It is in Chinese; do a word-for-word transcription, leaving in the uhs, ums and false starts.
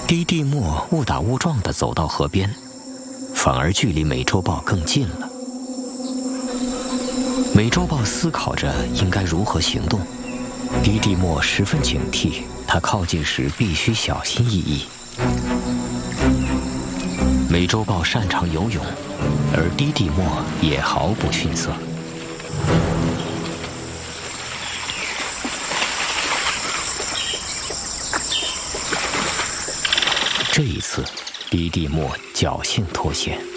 低地墨误打误撞地走到河边，反而距离美洲豹更近了。美洲豹思考着应该如何行动，低地墨十分警惕，他靠近时必须小心翼翼。美洲豹擅长游泳，而低地墨也毫不逊色。这一次，低地墨侥幸脱险。